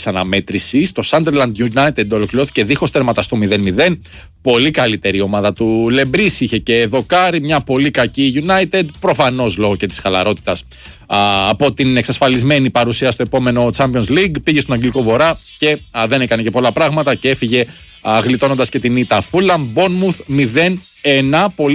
της αναμέτρησης. Το Sunderland United ολοκληρώθηκε δίχως τέρματα στο 0-0. Πολύ καλύτερη ομάδα του Λεμπρίς. Είχε και δοκάρι, μια πολύ κακή United. Προφανώς λόγω και της χαλαρότητας από την εξασφαλισμένη παρουσία στο επόμενο Champions League. Πήγε στον Αγγλικό Βορρά και δεν έκανε και πολλά πράγματα και έφυγε γλιτώνοντας και την ήττα. Fulham Bournemouth 0-1. Πολύ